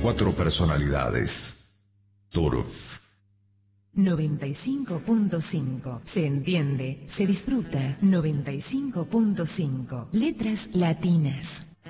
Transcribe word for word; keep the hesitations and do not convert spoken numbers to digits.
cuatro personalidades. Turf. noventa y cinco punto cinco. Se entiende, se disfruta. noventa y cinco punto cinco. Letras latinas.